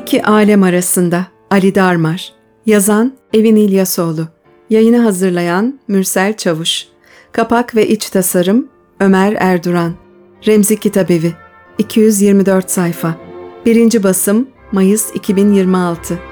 İki Alem Arasında Ali Darmar. Yazan Evin İlyasoğlu. Yayını hazırlayan Mürsel Çavuş. Kapak ve iç tasarım Ömer Erduran. Remzi Kitabevi. 224 sayfa. Birinci basım Mayıs 2026.